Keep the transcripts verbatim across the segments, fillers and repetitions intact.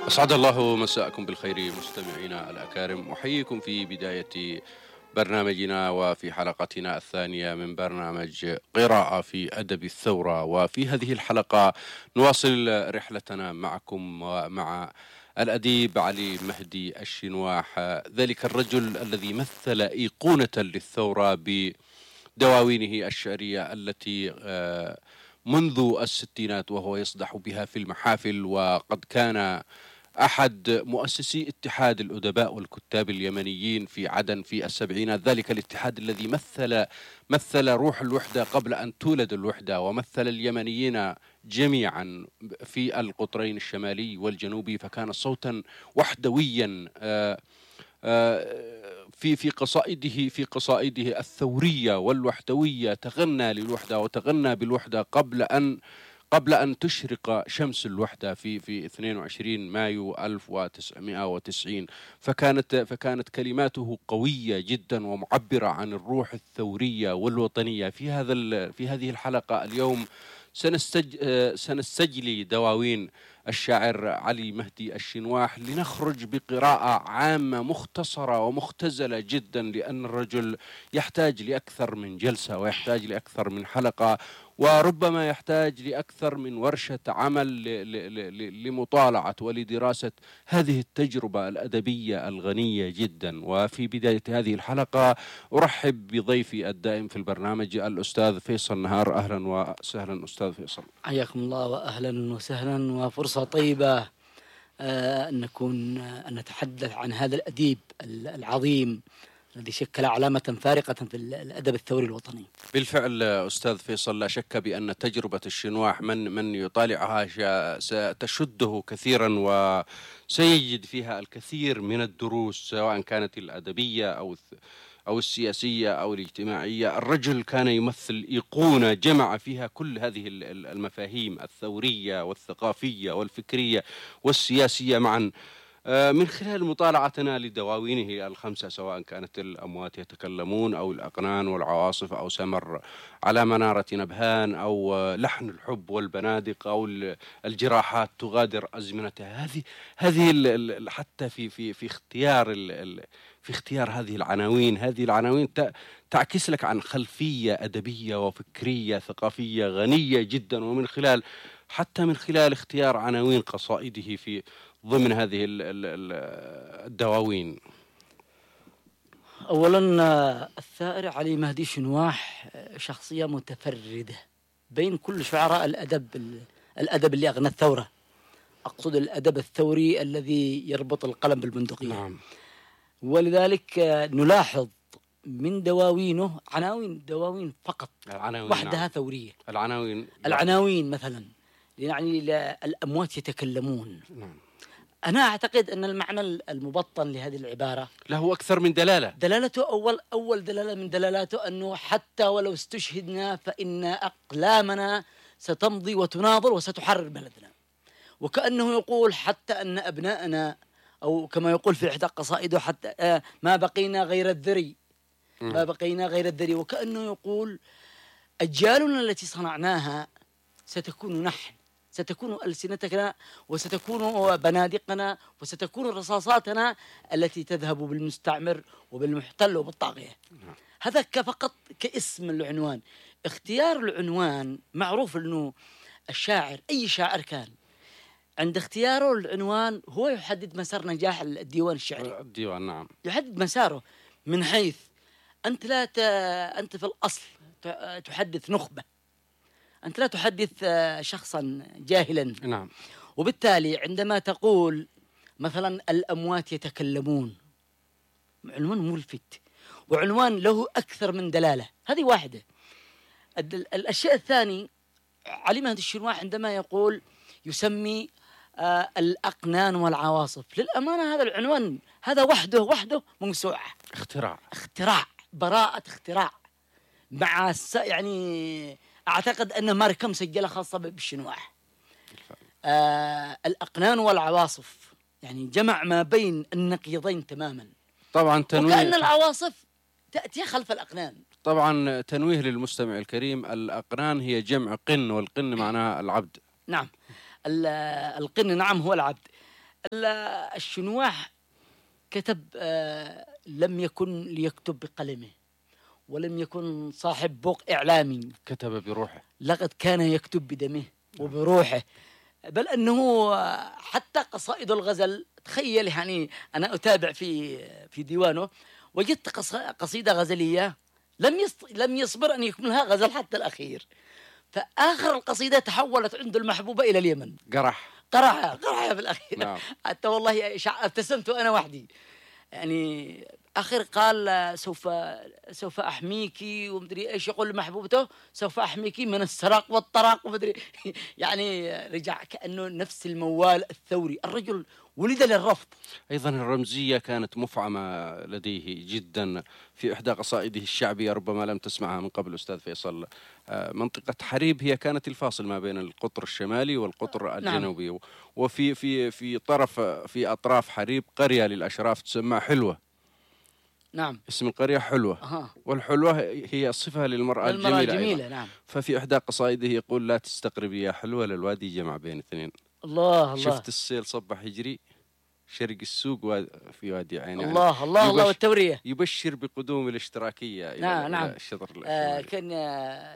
أسعد الله مساءكم بالخير مستمعينا الأكارم، أحييكم في بداية برنامجنا وفي حلقتنا الثانية من برنامج قراءة في أدب الثورة. وفي هذه الحلقة نواصل رحلتنا معكم ومع الأديب علي مهدي الشنواح، ذلك الرجل الذي مثل أيقونة للثورة بدواوينه الشعرية التي منذ الستينات وهو يصدح بها في المحافل، وقد كان أحد مؤسسي اتحاد الأدباء والكتاب اليمنيين في عدن في السبعينات، ذلك الاتحاد الذي مثل مثل روح الوحدة قبل أن تولد الوحدة، ومثل اليمنيين جميعا في القطرين الشمالي والجنوبي، فكان صوتا وحدويا في في قصائده في قصائده الثورية والوحدوية، تغنى للوحدة وتغنى بالوحدة قبل أن قبل أن تشرق شمس الوحدة في في اثنين وعشرين مايو ألف وتسعمائة وتسعين. فكانت فكانت كلماته قوية جدا ومعبرة عن الروح الثورية والوطنية. في هذا في هذه الحلقة اليوم سنستج سنستجلي دواوين الشاعر علي مهدي الشنواح، لنخرج بقراءة عامة مختصرة ومختزلة جدا، لأن الرجل يحتاج لأكثر من جلسة ويحتاج لأكثر من حلقة، وربما يحتاج لأكثر من ورشة عمل لمطالعة ولدراسة هذه التجربة الأدبية الغنية جدا. وفي بداية هذه الحلقة أرحب بضيفي الدائم في البرنامج الأستاذ فيصل نهار. أهلا وسهلا أستاذ فيصل. حياكم الله وأهلا وسهلا، وفرصة طيبة أن نكون أن نتحدث عن هذا الأديب العظيم الذي شكل علامة فارقة في الأدب الثوري الوطني. بالفعل أستاذ فيصل، لا شك بأن تجربة الشنواح من من يطالعها ستشده كثيرا وسيجد فيها الكثير من الدروس، سواء كانت الأدبية أو أو السياسية أو الاجتماعية. الرجل كان يمثل أيقونة جمع فيها كل هذه المفاهيم الثورية والثقافية والفكرية والسياسية معا، من خلال مطالعتنا لدواوينه الخمسة، سواء كانت الأموات يتكلمون أو الأقنان والعواصف أو سمر على منارة نبهان أو لحن الحب والبنادق أو الجراحات تغادر أزمنتها. هذه هذه حتى في في في اختيار في اختيار هذه العناوين هذه العناوين تعكس لك عن خلفية أدبية وفكرية ثقافية غنية جدا، ومن خلال حتى من خلال اختيار عناوين قصائده في ضمن هذه الدواوين. أولا، الثائر علي مهدي شنواح شخصية متفردة بين كل شعراء الأدب الأدب اللي أغنى الثورة. أقصد الأدب الثوري الذي يربط القلم بالبندقية. نعم. ولذلك نلاحظ من دواوينه عناوين دواوين فقط وحدها. نعم. ثورية. العناوين العناوين مثلا يعني الأموات يتكلمون. نعم. أنا أعتقد أن المعنى المبطن لهذه العبارة له أكثر من دلالة. دلالته أول أول دلالة من دلالاته أنه حتى ولو استشهدنا فإن أقلامنا ستمضي وتناضل وستحرر بلدنا. وكأنه يقول حتى أن أبناءنا، أو كما يقول في إحدى قصائده، حتى آه ما بقينا غير الذري ما بقينا غير الذري وكأنه يقول أجيالنا التي صنعناها ستكون نحن، ستكون ألسنتنا وستكون بنادقنا وستكون رصاصاتنا التي تذهب بالمستعمر وبالمحتل وبالطاغية. هذا كفقط كاسم العنوان. اختيار العنوان معروف أنه الشاعر، أي شاعر كان، عند اختياره العنوان هو يحدد مسار نجاح الديوان الشعري. الديوان نعم. يحدد مساره، من حيث أنت لا ت... أنت في الأصل تحدث نخبة، أنت لا تحدث شخصا جاهلا. نعم. وبالتالي عندما تقول مثلا الأموات يتكلمون، عنوان ملفت وعنوان له أكثر من دلالة. هذه واحدة. الشيء الثاني، علي مهدي الشنواح عندما يقول يسمي آه الأقنان والعواصف، للأمانة هذا العنوان هذا وحده وحده موسوعة، اختراع اختراع براءة اختراع، مع الس... يعني أعتقد أن ماركم سجلها خاصة بالشنواح. آه الأقنان والعواصف يعني جمع ما بين النقيضين تماما. طبعا تنويه، وكأن العواصف تأتي خلف الأقنان. طبعا تنويه للمستمع الكريم، الأقنان هي جمع قن، والقن معناها العبد. نعم، القن نعم هو العبد. ال- الشنواح كتب، آه، لم يكن ليكتب بقلمه، ولم يكن صاحب بوق إعلامي، كتب بروحه. لقد كان يكتب بدمه وبروحه. بل أنه آه، حتى قصائد الغزل، تخيل يعني أنا أتابع في في ديوانه، وجدت قص- قصيدة غزلية لم يست... لم يصبر أن يكملها غزل حتى الأخير. فآخر القصيدة تحولت عنده المحبوبة إلى اليمن، قرح. قرعها قرعها في الأخير. نعم. حتى والله شع- ابتسمت أنا وحدي يعني. آخر قال سوف سوف أحميك ومدري إيش، يقول لمحبوبته سوف أحميك من السراق والطراق ومدري يعني رجع كأنه نفس الموال الثوري. الرجل ولد للرفض. أيضا الرمزية كانت مفعمة لديه جدا في إحدى قصائده الشعبية، ربما لم تسمعها من قبل أستاذ فيصل. آه، منطقة حريب هي كانت الفاصل ما بين القطر الشمالي والقطر الجنوبي. نعم. وفي في في طرف في أطراف حريب قرية للأشراف تسمى حلوة. نعم. اسم القرية حلوة. أه. والحلوة هي صفة للمرأة, للمرأة الجميلة, الجميلة. نعم. ففي إحدى قصائده يقول لا تستقربي يا حلوة للوادي جمع بين اثنين. الله الله. شفت السيل صبح يجري شرق السوق في وادي عين. يعني الله الله الله. والتورية يبشر بقدوم الاشتراكية. نعم إلى نعم. إلى الشطر آه كان آه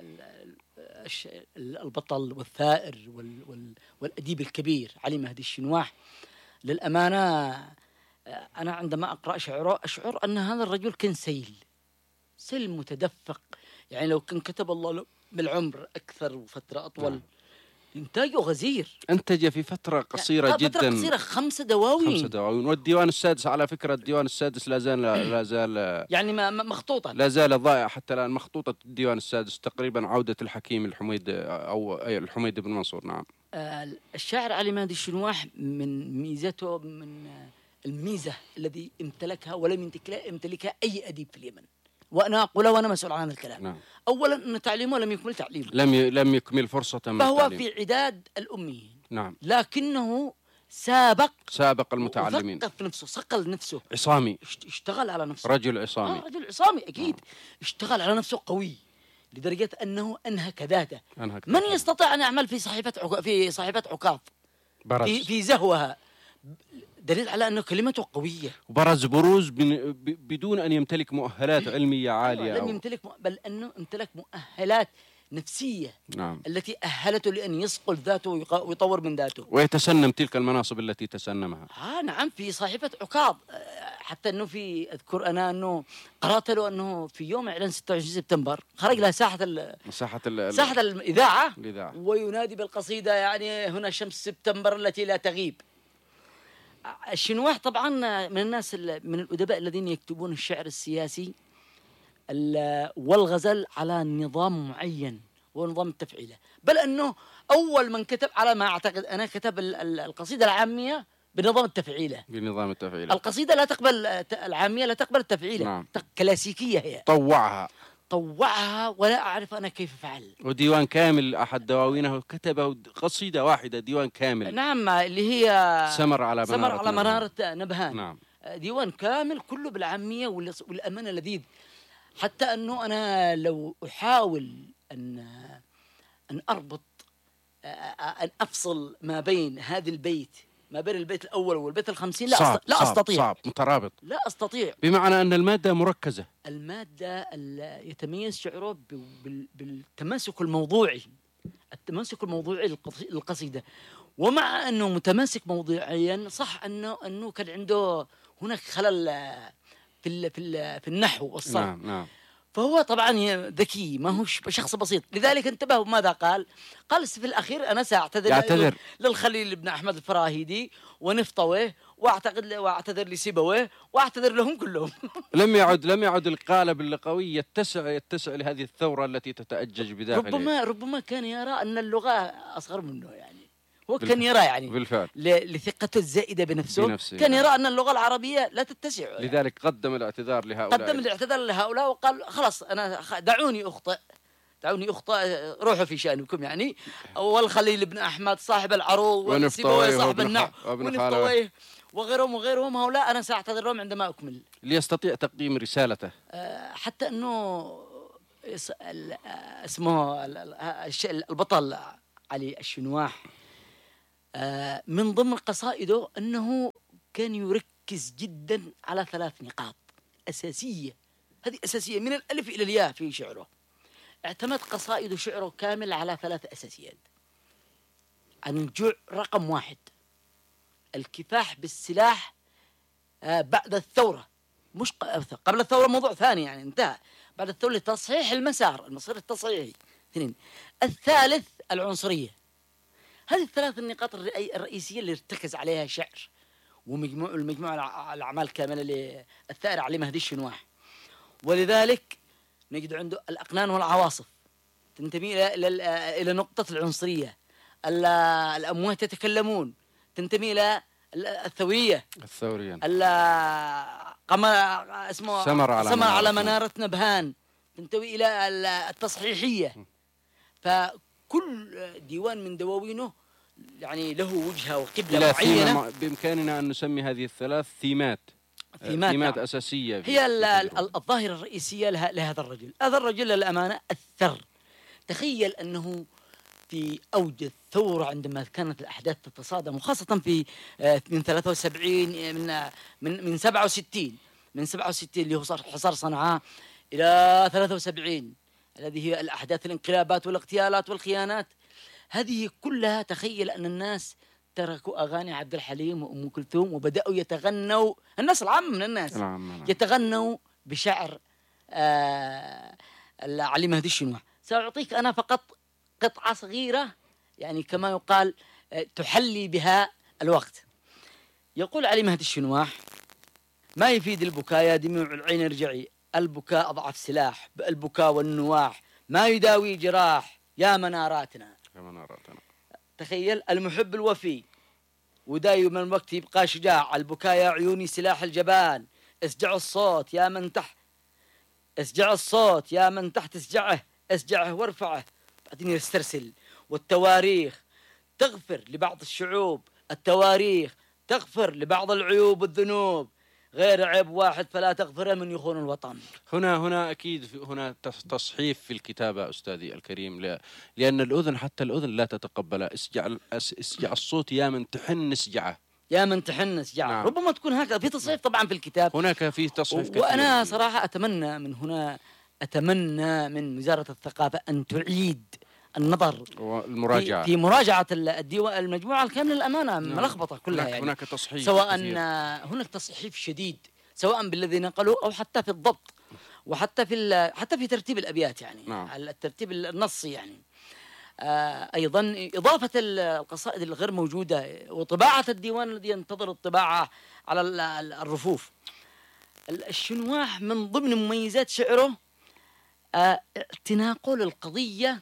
البطل والثائر وال وال والأديب الكبير علي مهدي الشنواح. للأمانة آه أنا عندما أقرأ شعره أشعر أن هذا الرجل كان سيل سيل متدفق. يعني لو كان كتب الله له بالعمر أكثر وفترة أطول. نعم. إنتاجه غزير. أنتج في فترة قصيرة يعني جدا. فترة قصيرة خمسة دواوين. خمسة دواوين. والديوان السادس على فكرة الديوان السادس لا زال لا زال يعني ما مخطوطة لا زال ضائع حتى الآن. مخطوطة الديوان السادس تقريبا عودة الحكيم الحميد أو الحميد بن منصور. نعم. آه الشاعر علي مهدي الشنواح من ميزته، من الميزة الذي امتلكها ولم يمتلكها أي أديب في اليمن، وأنا أقولها وأنا مسؤول عن هذا الكلام. نعم. أولا أن تعليمه لم يكمل تعليمه، لم ي... لم يكمل فرصة من فهو التعليم. في عداد الأميين. نعم. لكنه سابق سابق المتعلمين، وثقف نفسه، صقل نفسه، عصامي، اشتغل على نفسه. رجل عصامي. آه رجل عصامي أكيد. آه. اشتغل على نفسه قوي لدرجة أنه أنهك ذاته. أنهك من ذاته. يستطيع أن يعمل في صحيفة عك... في صحيفة عكاظ برز. في في زهوها، دليل على أنه كلمته قوية. وبرز بروز بن... ب... بدون أن يمتلك مؤهلات علمية عالية. لم يمتلك م... بل أنه امتلك مؤهلات نفسية. نعم. التي أهلته لأن يصقل ذاته ويطور من ذاته ويتسنم تلك المناصب التي تسنمها. آه نعم. في صحيفة عكاظ حتى أنه في أذكر أنا أنه قرأت له أنه في يوم إعلان ستة وعشرين سبتمبر خرج لها ساحة ال... ساحة ال... ساحة الإذاعة. الإذاعة وينادي بالقصيدة يعني هنا شمس سبتمبر التي لا تغيب. الشنواح طبعا من الناس من الأدباء الذين يكتبون الشعر السياسي والغزل على نظام معين ونظام التفعيلة. بل أنه أول من كتب على ما أعتقد أنا كتب القصيدة العامية بنظام التفعيلة. بنظام التفعيلة. القصيدة لا تقبل العامية لا تقبل التفعيلة. نعم. كلاسيكية هي. طوعها طوعها ولا أعرف أنا كيف فعل. وديوان كامل أحد دواوينه كتبه قصيدة واحدة ديوان كامل. نعم اللي هي سمر على منارة سمر على منارة نبهان. نعم. ديوان كامل كله بالعامية والأمانة لذيذ. حتى أنه أنا لو أحاول أن أن أربط أن أفصل ما بين هذا البيت ما بين البيت الأول والبيت الخمسين لا, صعب لا صعب أستطيع. صعب مترابط. لا أستطيع. بمعنى أن المادة مركزة. المادة يتميز شعره بالتماسك الموضوعي. التماسك الموضوعي للقصيدة. ومع أنه متماسك موضوعيا صح أنه أنه كان عنده هناك خلل في ال في ال في النحو والصرف. نعم نعم. فهو طبعا ذكي ما هو شخص بسيط. لذلك انتبهوا ماذا قال. قال في الأخير أنا سأعتذر يعتذر للخليل بن أحمد الفراهيدي ونفطويه وأعتقد واعتذر لسيبويه وأعتذر لهم كلهم. لم يعد لم يعد القالب اللغوي يتسع يتسع لهذه الثورة التي تتأجج بداخله. ربما ربما كان يرى أن اللغة أصغر منه. يعني هو كان يرى يعني بالفعل لثقته الزائدة بنفسه, بنفسه كان يرى أن اللغة العربية لا تتسع. لذلك قدم الاعتذار لهؤلاء. قدم الاعتذار لهؤلاء وقال خلاص أنا دعوني أخطئ دعوني أخطئ روحوا في شأنكم. يعني والخليل بن أحمد صاحب العروض ونفطويه صاحب النحو ونفطويه وغيرهم وغيرهم هؤلاء أنا سأعتذر لهم عندما أكمل ليستطيع تقديم رسالته. حتى أنه اسمه البطل علي الشنواح آه من ضمن قصائده أنه كان يركز جدا على ثلاث نقاط أساسية، هذه أساسية من الألف إلى الياء في شعره. اعتمد قصائد شعره كامل على ثلاث أساسيات. النجوع رقم واحد، الكفاح بالسلاح آه بعد الثورة، مش قبل الثورة موضوع ثاني يعني انتهى، بعد الثورة لتصحيح المسار، المسار التصحيحي. اثنين، الثالث العنصرية. هذه الثلاث النقاط الرئيسية اللي ارتكز عليها شعر ومجموع المجموعة الأعمال كاملة للثائر علي مهدي الشنواح. ولذلك نجد عنده الأقنان والعواصف تنتمي إلى إلى نقطة العنصرية. الأموات يتكلمون تنتمي إلى الثورية الثورية. قمر اسمه سمر على, سمر على منارة نبهان تنتمي إلى التصحيحية. فكل ديوان من دواوينه يعني له وجهة وقبلة معينة. بإمكاننا أن نسمي هذه الثلاث ثيمات ثيمات, ثيمات نعم. أساسية هي الظاهرة الرئيسية لها لهذا الرجل. هذا الرجل للأمانة الثر. تخيل أنه في أوج الثورة عندما كانت الأحداث تتصادم، وخاصة في من ثلاثة وسبعين من من من سبعة وستين من سبعة وستين اللي هو حصار صنعاء إلى ثلاثة وسبعين الذي هي الأحداث الانقلابات والاغتيالات والخيانات، هذه كلها تخيل أن الناس تركوا أغاني عبد الحليم وأم كلثوم وبدأوا يتغنوا، الناس العامة من الناس العام. يتغنوا بشعر آه علي مهدي الشنواح. سأعطيك أنا فقط قطعة صغيرة يعني كما يقال تحلي بها الوقت. يقول علي مهدي الشنواح: ما يفيد البكاء يا دموع العين ارجعي، البكاء أضعف سلاح، البكاء والنواح ما يداوي جراح يا مناراتنا. يا مناراتنا. تخيل المحب الوفي ودايما الوقت يبقى شجاع، البكاء يا عيوني سلاح الجبان، اسجع الصوت يا من تحت اسجع الصوت يا من تحت اسجعه اسجعه وارفعه. بعدين يسترسل: والتواريخ تغفر لبعض الشعوب، التواريخ تغفر لبعض العيوب والذنوب، غير عيب واحد فلا تغفره من يخون الوطن. هنا هنا أكيد هنا تصحيف في الكتابة أستاذي الكريم، لأن الأذن حتى الأذن لا تتقبل. اسجع اسجع الصوت يا من تحن اسجعه، يا من تحن اسجعه. نعم. ربما تكون هكذا في تصحيف طبعا في الكتاب، هناك في تصحيف كثير. وأنا صراحة أتمنى من هنا أتمنى من وزارة الثقافة أن تعيد النظر والمراجعة في, في مراجعة الديوان المجموعة الكاملة. الأمانة نعم. ملخبطة كلها هناك يعني. هناك تصحيف سواء كثير. هناك تصحيف شديد سواء بالذي نقلوا أو حتى في الضبط وحتى في حتى في ترتيب الأبيات يعني نعم. الترتيب النصي يعني. آه أيضا إضافة القصائد الغير موجودة وطباعة الديوان الذي ينتظر الطباعة على الرفوف. الشنواح من ضمن مميزات شعره آه اعتناقه للقضية.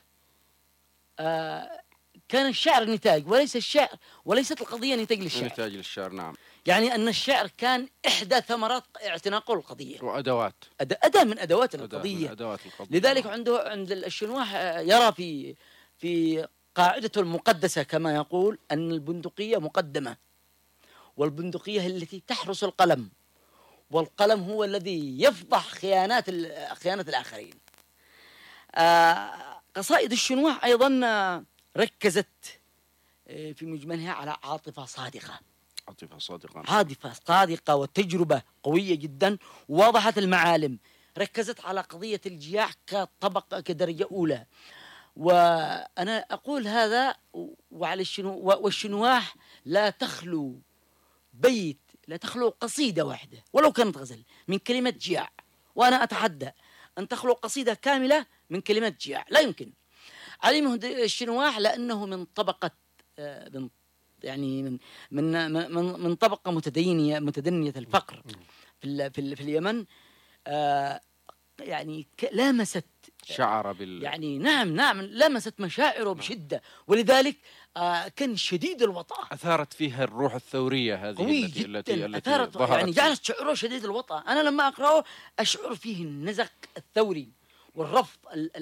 آه كان الشعر نتاج وليس الشعر وليست القضية نتاج للشعر. نتاج للشعر نعم. يعني أن الشعر كان إحدى ثمرات اعتناقه للقضية وأدوات أد... أداة من أدوات القضية. من أدوات القضية. لذلك عنده عند الشنواح يرى في في قاعدته المقدسة كما يقول أن البندقية مقدمة، والبندقية هي التي تحرس القلم، والقلم هو الذي يفضح خيانات خيانة الآخرين. آه قصائد الشنواح أيضا ركزت في مجملها على عاطفة صادقة عاطفة صادقة عاطفة صادقة وتجربة قوية جدا واضحة المعالم. ركزت على قضية الجياع كطبقة كدرجة أولى. وأنا أقول هذا وعلى الشنو والشنواح لا تخلو بيت لا تخلو قصيدة واحدة ولو كانت غزل من كلمة جياع، وأنا أتحدى أن تخلو قصيدة كاملة من كلمة جياع، لا يمكن. علي مهدي الشنواح لأنه من طبقة من يعني من من من, من طبقة متدينية متدنية الفقر في في, في اليمن. آه يعني لامست شعر بال يعني نعم نعم لامست مشاعره بشدة، ولذلك آه كان شديد الوطأة. أثارت فيها الروح الثورية هذه قوي التي جدا التي التي أثارت ظهرت يعني جعلت شعره شديد الوطأة. أنا لما أقرأه أشعر فيه النزق الثوري والرفض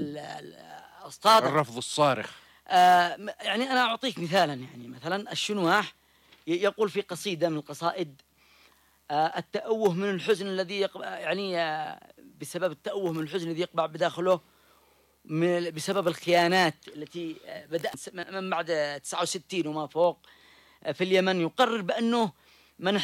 الصادق، الرفض الصارخ. آه يعني أنا أعطيك مثالا، يعني مثلا الشنواح يقول في قصيدة من القصائد: آه التأوه من الحزن الذي يقبع يعني آه بسبب التأوه من الحزن الذي يقبع بداخله بسبب الخيانات التي بدأت من بعد تسعة وستين وما فوق. في اليمن يقرر بأنه من